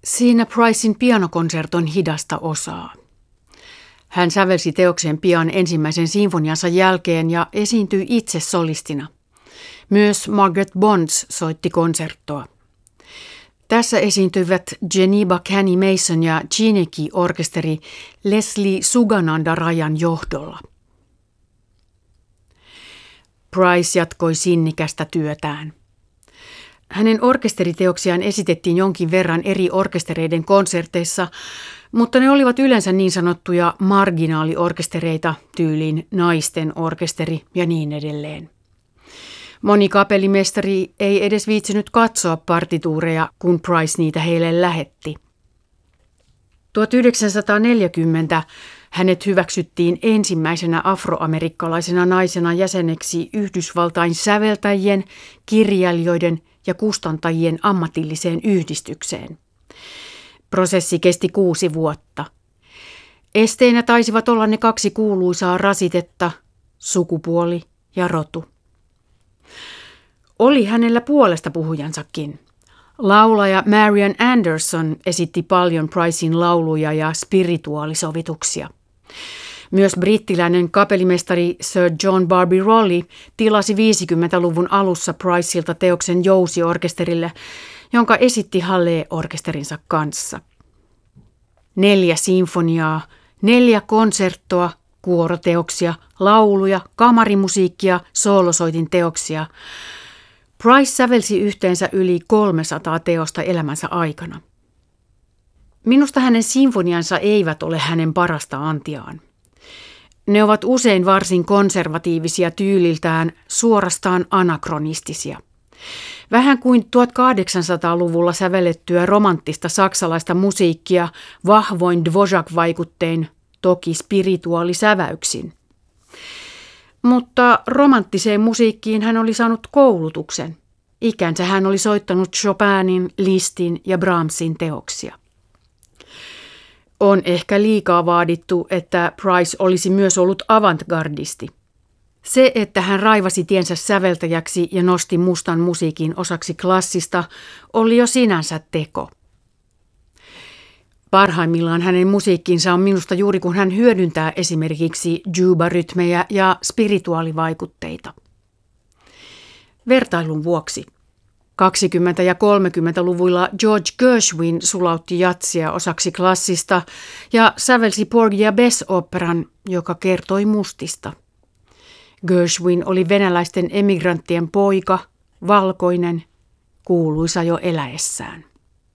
siinä Pricein pianokonserton hidasta osaa. Hän sävelsi teoksen pian ensimmäisen sinfoniansa jälkeen ja esiintyi itse solistina. Myös Margaret Bonds soitti konserttoa. Tässä esiintyivät Geneva Canny Mason ja Chineki-orkesteri Leslie Sugananda-rajan johdolla. Price jatkoi sinnikästä työtään. Hänen orkesteriteoksiaan esitettiin jonkin verran eri orkestereiden konserteissa, mutta ne olivat yleensä niin sanottuja marginaaliorkestereita tyyliin naisten orkesteri ja niin edelleen. Moni kapellimestari ei edes viitsinyt katsoa partituureja, kun Price niitä heille lähetti. 1940 hänet hyväksyttiin ensimmäisenä afroamerikkalaisena naisena jäseneksi Yhdysvaltain säveltäjien, kirjailijoiden ja kustantajien ammatilliseen yhdistykseen. Prosessi kesti 6 vuotta. Esteinä taisivat olla ne 2 kuuluisaa rasitetta, sukupuoli ja rotu. Oli hänellä puolesta puhujansakin. Laulaja Marian Anderson esitti paljon Pricein lauluja ja spirituaalisovituksia. Myös brittiläinen kapellimestari Sir John Barbie Rowley tilasi 50-luvun alussa Priceilta teoksen jousiorkesterille, jonka esitti Hallé-orkesterinsa kanssa. 4 sinfoniaa, 4 konserttoa, kuoroteoksia, lauluja, kamarimusiikkia, soolosoitin teoksia. Price sävelsi yhteensä yli 300 teosta elämänsä aikana. Minusta hänen sinfoniansa eivät ole hänen parasta antiaan. Ne ovat usein varsin konservatiivisia tyyliltään, suorastaan anakronistisia. Vähän kuin 1800-luvulla sävellettyä romanttista saksalaista musiikkia vahvoin Dvořák-vaikuttein, toki spirituaalisäväyksin. Mutta romanttiseen musiikkiin hän oli saanut koulutuksen. Ikänsä hän oli soittanut Chopinin, Lisztin ja Brahmsin teoksia. On ehkä liikaa vaadittu, että Price olisi myös ollut avantgardisti. Se, että hän raivasi tiensä säveltäjäksi ja nosti mustan musiikin osaksi klassista, oli jo sinänsä teko. Parhaimmillaan hänen musiikkinsa on minusta juuri kun hän hyödyntää esimerkiksi juba-rytmejä ja spirituaalivaikutteita. Vertailun vuoksi. 20- ja 30-luvuilla George Gershwin sulautti jatsia osaksi klassista ja sävelsi Porgy ja Bess-oopperan, joka kertoi mustista. Gershwin oli venäläisten emigranttien poika, valkoinen, kuuluisa jo eläessään.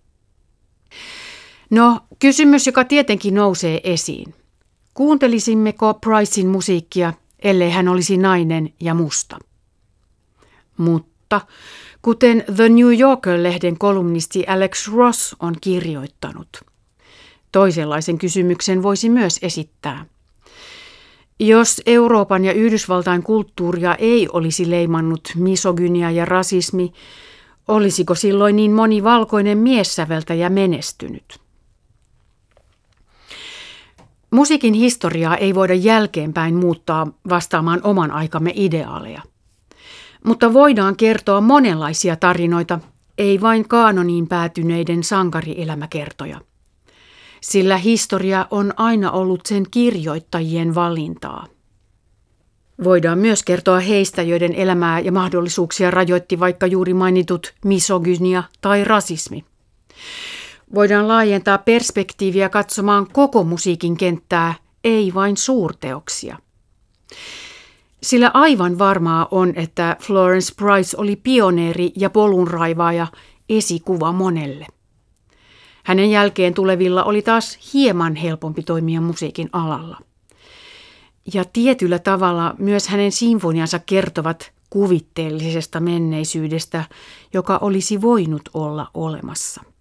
No, kysymys, joka tietenkin nousee esiin. Kuuntelisimmeko Pricein musiikkia, ellei hän olisi nainen ja musta? Mutta, kuten The New Yorker-lehden kolumnisti Alex Ross on kirjoittanut, toisenlaisen kysymyksen voisi myös esittää. Jos Euroopan ja Yhdysvaltain kulttuuria ei olisi leimannut misogynia ja rasismi, olisiko silloin niin moni valkoinen miessäveltäjä menestynyt? Musiikin historiaa ei voida jälkeenpäin muuttaa vastaamaan oman aikamme ideaaleja. Mutta voidaan kertoa monenlaisia tarinoita, ei vain kaanoniin päätyneiden sankarielämäkertoja. Sillä historia on aina ollut sen kirjoittajien valintaa. Voidaan myös kertoa heistä, joiden elämää ja mahdollisuuksia rajoitti vaikka juuri mainitut misogynia tai rasismi. Voidaan laajentaa perspektiiviä katsomaan koko musiikin kenttää, ei vain suurteoksia. Sillä aivan varmaa on, että Florence Price oli pioneeri ja polunraivaaja, esikuva monelle. Hänen jälkeen tulevilla oli taas hieman helpompi toimia musiikin alalla. Ja tietyllä tavalla myös hänen sinfoniansa kertovat kuvitteellisesta menneisyydestä, joka olisi voinut olla olemassa.